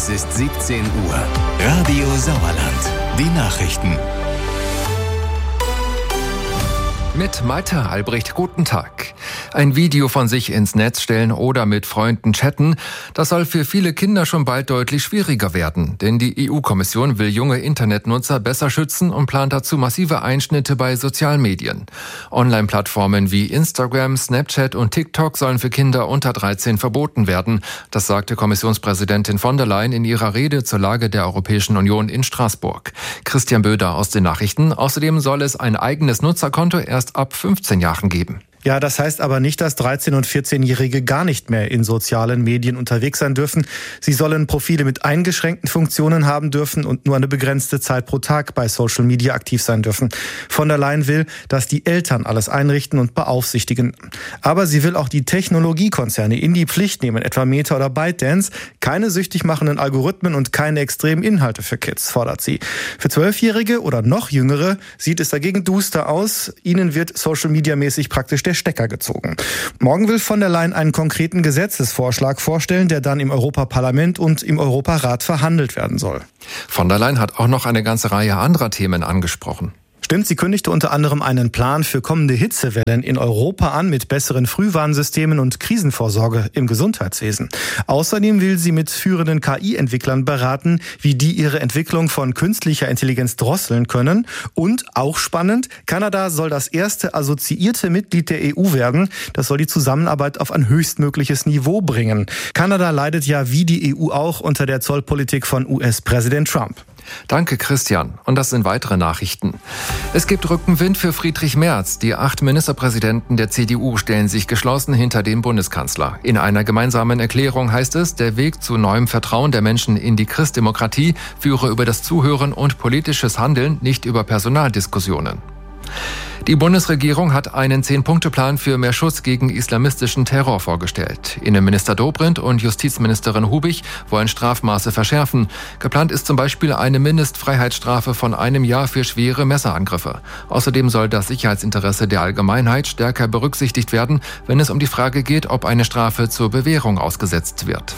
Es ist 17 Uhr. Radio Sauerland. Die Nachrichten. Mit Malte Albrecht, guten Tag. Ein Video von sich ins Netz stellen oder mit Freunden chatten, das soll für viele Kinder schon bald deutlich schwieriger werden. Denn die EU-Kommission will junge Internetnutzer besser schützen und plant dazu massive Einschnitte bei sozialen Medien. Online-Plattformen wie Instagram, Snapchat und TikTok sollen für Kinder unter 13 verboten werden. Das sagte Kommissionspräsidentin von der Leyen in ihrer Rede zur Lage der Europäischen Union in Straßburg. Christian Böder aus den Nachrichten. Außerdem soll es ein eigenes Nutzerkonto erst ab 15 Jahren geben. Ja, das heißt aber nicht, dass 13- und 14-Jährige gar nicht mehr in sozialen Medien unterwegs sein dürfen. Sie sollen Profile mit eingeschränkten Funktionen haben dürfen und nur eine begrenzte Zeit pro Tag bei Social Media aktiv sein dürfen. Von der Leyen will, dass die Eltern alles einrichten und beaufsichtigen. Aber sie will auch die Technologiekonzerne in die Pflicht nehmen, etwa Meta oder ByteDance. Keine süchtig machenden Algorithmen und keine extremen Inhalte für Kids, fordert sie. Für 12-Jährige oder noch Jüngere sieht es dagegen duster aus. Ihnen wird Social Media mäßig praktisch der Stecker gezogen. Morgen will von der Leyen einen konkreten Gesetzesvorschlag vorstellen, der dann im Europaparlament und im Europarat verhandelt werden soll. Von der Leyen hat auch noch eine ganze Reihe anderer Themen angesprochen. Stimmt, sie kündigte unter anderem einen Plan für kommende Hitzewellen in Europa an mit besseren Frühwarnsystemen und Krisenvorsorge im Gesundheitswesen. Außerdem will sie mit führenden KI-Entwicklern beraten, wie die ihre Entwicklung von künstlicher Intelligenz drosseln können. Und, auch spannend, Kanada soll das erste assoziierte Mitglied der EU werden. Das soll die Zusammenarbeit auf ein höchstmögliches Niveau bringen. Kanada leidet ja wie die EU auch unter der Zollpolitik von US-Präsident Trump. Danke, Christian. Und das sind weitere Nachrichten. Es gibt Rückenwind für Friedrich Merz. Die 8 Ministerpräsidenten der CDU stellen sich geschlossen hinter den Bundeskanzler. In einer gemeinsamen Erklärung heißt es, der Weg zu neuem Vertrauen der Menschen in die Christdemokratie führe über das Zuhören und politisches Handeln, nicht über Personaldiskussionen. Die Bundesregierung hat einen 10-Punkte-Plan für mehr Schutz gegen islamistischen Terror vorgestellt. Innenminister Dobrindt und Justizministerin Hubig wollen Strafmaße verschärfen. Geplant ist zum Beispiel eine Mindestfreiheitsstrafe von 1 Jahr für schwere Messerangriffe. Außerdem soll das Sicherheitsinteresse der Allgemeinheit stärker berücksichtigt werden, wenn es um die Frage geht, ob eine Strafe zur Bewährung ausgesetzt wird.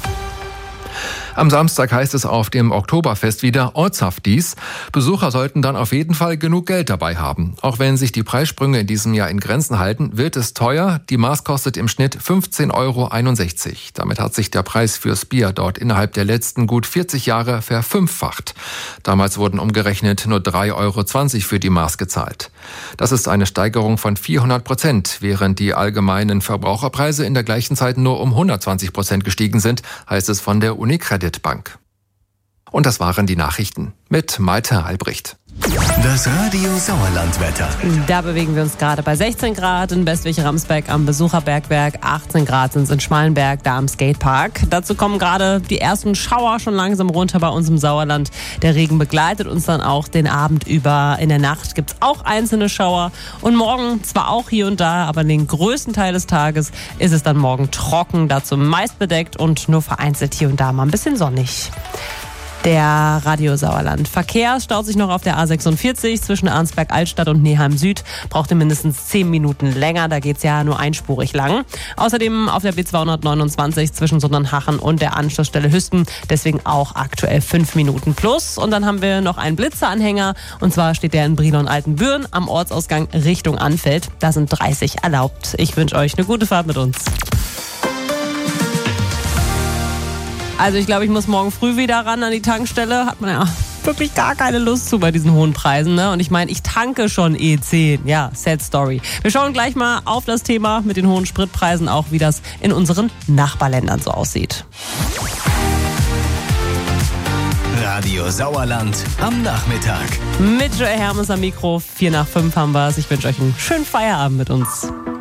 Am Samstag heißt es auf dem Oktoberfest wieder Ortshaftis. Besucher sollten dann auf jeden Fall genug Geld dabei haben. Auch wenn sich die Preissprünge in diesem Jahr in Grenzen halten, wird es teuer. Die Maß kostet im Schnitt 15,61 €. Damit hat sich der Preis fürs Bier dort innerhalb der letzten gut 40 Jahre verfünffacht. Damals wurden umgerechnet nur 3,20 € für die Maß gezahlt. Das ist eine Steigerung von 400%, während die allgemeinen Verbraucherpreise in der gleichen Zeit nur um 120% gestiegen sind, heißt es von der UniCredit Bank. Und das waren die Nachrichten mit Malte Albrecht. Das Radio Sauerland-Wetter. Da bewegen wir uns gerade bei 16 Grad in Bestwig-Ramsbeck am Besucherbergwerk, 18 Grad sind es in Schmalenberg, da am Skatepark. Dazu kommen gerade die ersten Schauer schon langsam runter bei uns im Sauerland. Der Regen begleitet uns dann auch den Abend über. In der Nacht gibt es auch einzelne Schauer und morgen zwar auch hier und da, aber den größten Teil des Tages ist es dann morgen trocken, dazu meist bedeckt und nur vereinzelt hier und da mal ein bisschen sonnig. Der Radio Sauerland. Verkehr staut sich noch auf der A46 zwischen Arnsberg-Altstadt und Neheim Süd. Brauchte mindestens 10 Minuten länger, da geht's ja nur einspurig lang. Außerdem auf der B229 zwischen Sundernhachen und der Anschlussstelle Hüsten. Deswegen auch aktuell 5 Minuten plus. Und dann haben wir noch einen Blitzeranhänger. Und zwar steht der in Brilon-Altenbüren am Ortsausgang Richtung Anfeld. Da sind 30 erlaubt. Ich wünsche euch eine gute Fahrt mit uns. Also ich glaube, ich muss morgen früh wieder ran an die Tankstelle. Hat man ja wirklich gar keine Lust zu bei diesen hohen Preisen, ne? Und ich meine, ich tanke schon E10. Ja, sad story. Wir schauen gleich mal auf das Thema mit den hohen Spritpreisen, auch wie das in unseren Nachbarländern so aussieht. Radio Sauerland am Nachmittag. Mit Joey Hermes am Mikro. 4 nach 5 haben wir es. Ich wünsche euch einen schönen Feierabend mit uns.